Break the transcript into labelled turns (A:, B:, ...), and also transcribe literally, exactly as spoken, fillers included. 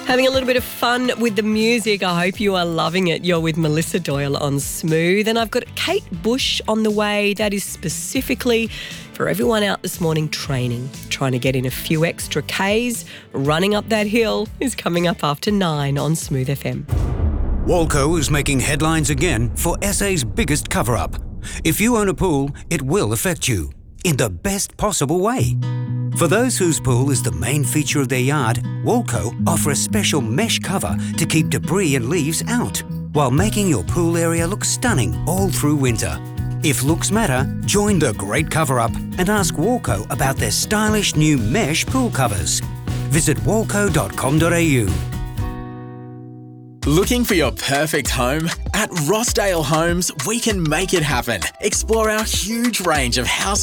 A: Having a little bit of fun with the music. I hope you are loving it. You're with Melissa Doyle on Smooth. And I've got Kate Bush on the way. That is specifically for everyone out this morning training, trying to get in a few extra Ks. Running up that hill is coming up after nine on Smooth F M.
B: Walco is making headlines again for S A's biggest cover-up. If you own a pool, it will affect you in the best possible way. For those whose pool is the main feature of their yard, Walco offer a special mesh cover to keep debris and leaves out, while making your pool area look stunning all through winter. If looks matter, join the great cover-up and ask Walco about their stylish new mesh pool covers. Visit walco dot com dot a u.
C: Looking for your perfect home? At Rossdale Homes, we can make it happen. Explore our huge range of house